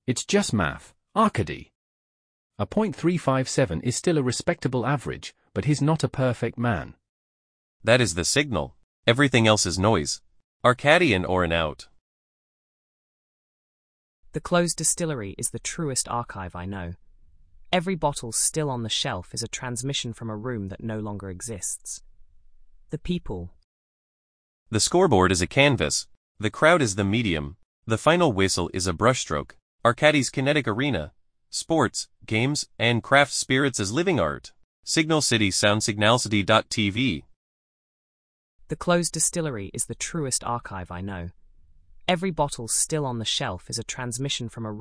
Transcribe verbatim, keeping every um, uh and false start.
It's just math, Arkady. A point three five seven is still a respectable average, but he's not a perfect man. That is the signal. Everything else is noise. Arkadian or an out. The closed distillery is the truest archive I know. Every bottle still on the shelf is a transmission from a room that no longer exists. The people. The scoreboard is a canvas. The crowd is the medium. The final whistle is a brushstroke. Arkady's kinetic arena. Sports, games, and craft spirits as living art. Signal City Sound Signalcity dot T V. The closed distillery is the truest archive I know. Every bottle still on the shelf is a transmission from a room